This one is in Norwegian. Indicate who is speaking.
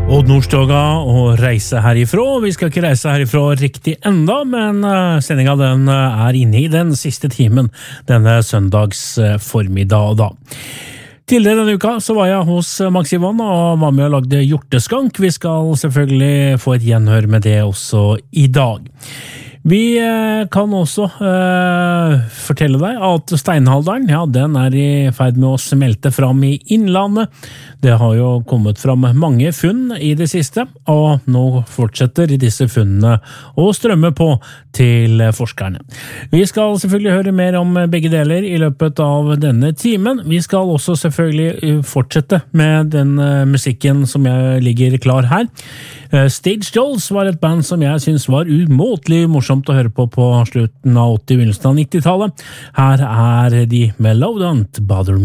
Speaker 1: Odd Nordstoga og reise herifra. Vi skal ikke reise herifra riktig enda, men sendingen den er inne i den siste timen denne søndags formiddag da. Tidligere denne uka så var jeg hos Max Ivan og var med og lagde hjorteskank. Vi skal selvfølgelig få et gjenhør med det også i dag. Vi kan også fortelle deg at Steinalderen, ja, den er i ferd med å smelte fram i innlandet. Det har jo kommet fram mange funn i det siste, og nå fortsetter disse funnene å strømme på til forskerne. Vi skal selvfølgelig høre mer om begge deler i løpet av denne timen. Vi skal også selvfølgelig fortsette med den musikken som ligger klar her. Stage Dolls var et band som jeg synes var umåtelig morsomt å høre på slutten av 80- og begynnelsen av 90-tallet. Her er de med Love Don't Bother Me.